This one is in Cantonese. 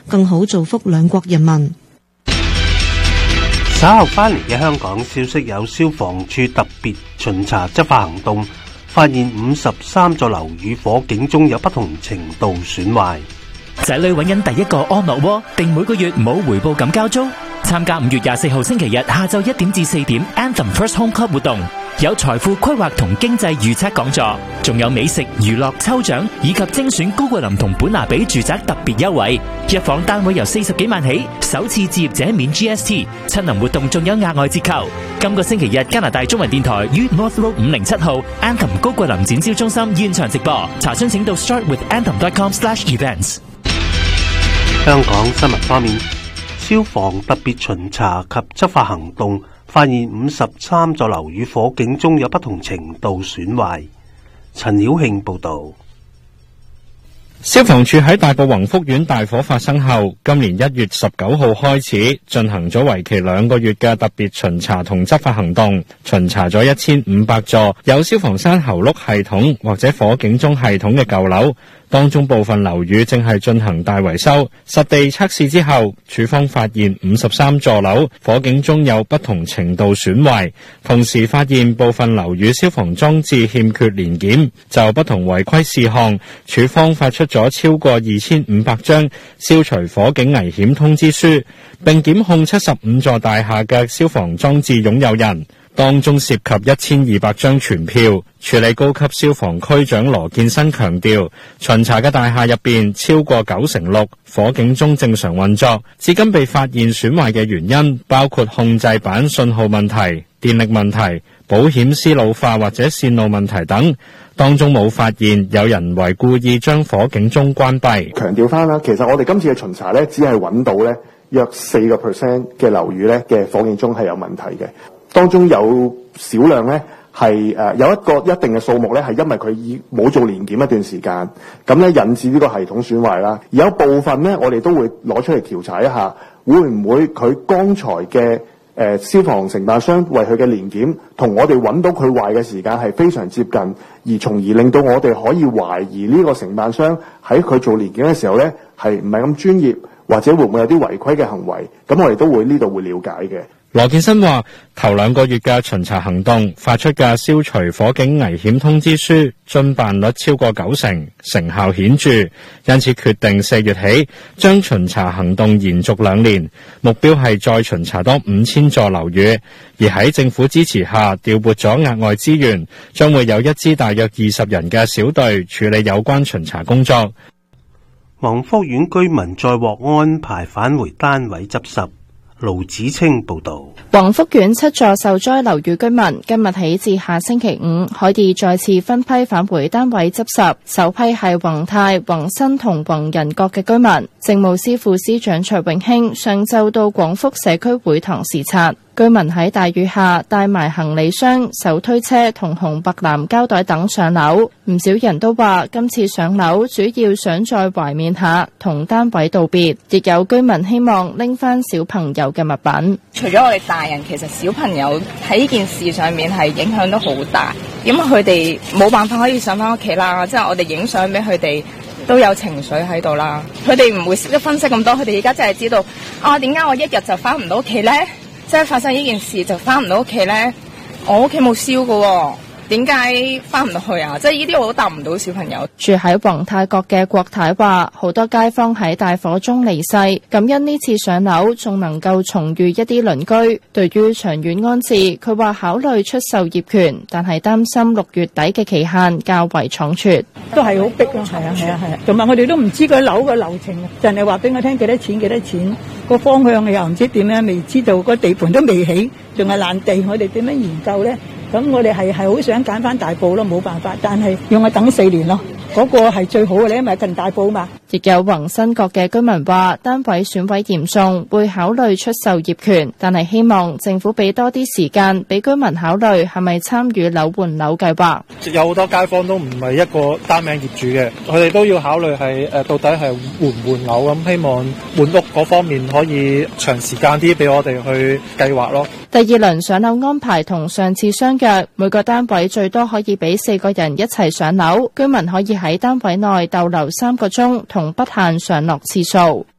更好造福兩國人民。 稍後返嚟嘅香港消息，有消防處特別巡查執法行動，發現53座樓宇火警中有不同程度損壞。 仔女揾緊第一個安樂窩，定每個月冇回報咁交租？參加5月24號星期日下晝1點至4點 Anthem First Home Club 活動，有財富規劃同經濟預測講座，仲有美食、娛樂、抽獎以及精選高桂林同本拿比住宅特別優惠。一房單位由40幾萬起，首次置業者免 GST， 親臨活動仲有額外折扣。今個星期日加拿大中文電台於 North Road 507號 Anthem 高桂林展銷中心現場直播，查詢請到 startwithanthem.com/events。 香港新聞方面，消防特別巡查及執法行動發現53座樓宇火警中有不同程度損壞。陳曉慶報道。 消防處喺大埔宏福苑大火發生後，今年1月19號開始進行咗為期2個月嘅特別巡查同執法行動，巡查咗1500座有消防山喉轆系統或者火警鐘系統嘅舊樓，當中部分樓宇正係進行大維修。實地測試之後，處方發現53座樓火警鐘有不同程度損壞，同時發現部分樓宇消防裝置欠缺年檢。就不同違規事項，處方發出咗超過2500張消除火警危險通知書，並檢控75座大廈嘅消防裝置擁有人，當中涉及1200張傳票。處理高級消防區長羅建新強調，巡查嘅大廈入邊超過96%火警鐘正常運作，至今被發現損壞嘅原因包括控制板信號問題、電力問題、保險絲老化或者線路問題等，當中冇發現有人為故意將火警鐘關閉。 強調翻啦，其實我哋今次嘅巡查咧，只係揾到咧約4% 嘅樓宇咧嘅火警鐘係有問題嘅，當中有少量咧係有一個一定嘅數目咧係因為佢冇做年檢一段時間，咁咧引致呢個系統損壞啦。而有部分咧，我哋都會攞出嚟調查一下，會唔會佢剛才嘅消防承辦商為佢嘅年檢同我哋揾到佢壞嘅時間係非常接近，而從而令到我哋可以懷疑呢個承辦商喺佢做年檢嘅時候咧係唔係咁專業，或者會唔會有啲違規嘅行為，咁我哋都會呢度會了解嘅。 羅建新話，頭2個月嘅巡查行動發出嘅消除火警危險通知書遵辦率超過90%，成效顯著，因此決定4月起將巡查行動延續2年，目標係再巡查多5000座樓宇，而喺政府支持下調撥咗額外資源，將會有一支大約20人嘅小隊處理有關巡查工作。 宏福苑居民再獲安排返回單位執拾。盧子清報道， 宏福苑7座受災樓宇居民今日起至下星期5可以再次分批返回單位執拾，首批係宏泰、宏新同宏仁閣嘅居民。政務司副司長徐永興上晝到廣福社區會堂視察。居民喺大雨下帶埋行李箱、手推車同紅白藍膠袋等上樓，唔少人都話今次上樓主要想再懷緬下同單位道別，亦有居民希望拎翻小朋友嘅物品。 除咗我哋大人，其實小朋友喺呢件事上面係影響都好大，因為佢哋冇辦法可以上翻屋企啦，即係我哋影相俾佢哋都有情緒喺度啦，佢哋唔會識得分析咁多，佢哋而家真係知道點解我一日就翻唔到屋企呢？即係發生呢件事就翻唔到屋企呢？我屋企冇燒㗎喎，點解翻唔到去啊？即係呢啲我都答唔到小朋友。 住喺宏泰閣嘅郭太話，好多街坊喺大火中離世，感恩呢次上樓仲能夠重遇一啲鄰居。對於長遠安置，佢話考慮出售業權，但係擔心6月底嘅期限較為倉促。 都係好逼咯，係啊，同埋我哋都唔知個樓嘅流程，就係話俾我聽幾多錢，個方向又唔知點樣，未知道個地盤都未起，仲係爛地，我哋點樣研究咧？咁我哋係好想揀翻大埔咯，冇辦法，但係要我等4年咯。嗰個係最好嘅咧，因為近大埔嘛。 亦有宏新閣嘅居民話，單位損毀嚴重，會考慮出售業權，但係希望政府俾多啲時間俾居民考慮係咪參與樓換樓計劃。 有好多街坊都唔係一個單名業主嘅，佢哋都要考慮係到底係換唔換樓咁，希望換屋嗰方面可以長時間啲俾我哋去計劃咯。 第2輪上樓安排同上次相約，每個單位最多可以俾4個人一齊上樓，居民可以喺單位內逗留3個鐘，同不限上落次數。